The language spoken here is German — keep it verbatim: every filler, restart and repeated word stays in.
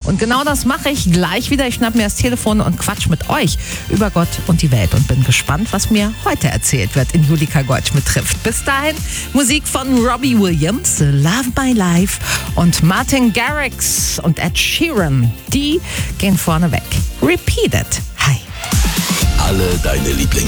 Und genau das mache ich gleich wieder. Ich schnapp mir das Telefon und quatsch mit euch über Gott und die Welt und bin gespannt, was mir heute erzählt wird in Julika Goldschmidt trifft. Bis dahin Musik von Robbie Williams, Love My Life und Martin Garrix und Ed Sheeran. Die gehen vorne weg. Repeat it. Hi. Alle deine Lieblings